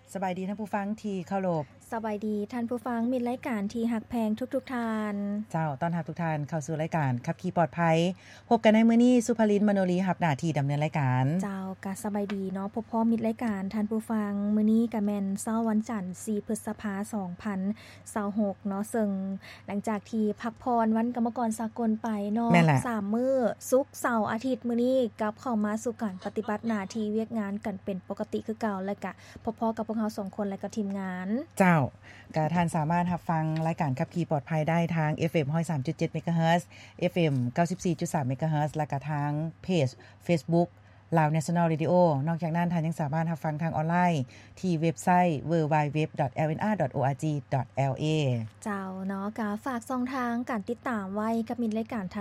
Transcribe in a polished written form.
สบายดีท่านผู้ฟังที่เคารพสบายดีท่านผู้ฟังมิตรรายการที่หักแพงทุกๆท่านเจ้าต้อนรับทุกท่านเข้าสู่รายการขับขี่ปลอดภัยพบกันในมื้อนี้สุภลินมโนรีรับหน้าที่ดำเนินรายการเจ้าก็สบายดีเนาะพบพ้อมิตรรายการท่านผู้ฟังมื้อนี้ก็แม่นเช้าวันจันทร์4พฤษภาคม2026เนาะซึ่งหลังจากที่พักพรวันกรรมกรสากลไปเนาะ3มื้อศุกร์เสาร์อาทิตย์มื้อนี้กลับเข้ามาสู่การปฏิบัติหน้าที่เวียกงานกันเป็นปกติคือเก่าแล้วก็พบพ้อกับพวกเรา2คนและก็ทีมงานเจ้าก็ท่านสามารถรับฟังรายการขับขี่ปลอดภัยได้ทาง FM 103.7 MHz FM 94.3 MHz และก็ทางเพจ Facebook Lao National Radio นอกจากนั้นท่านยังสามารถรับฟังทางออนไลน์ที่เว็บไซต์ www.lnr.org.la เจ้าเนาะก็ฝากช่องทางการติดตามไว้กับมิตรรายการ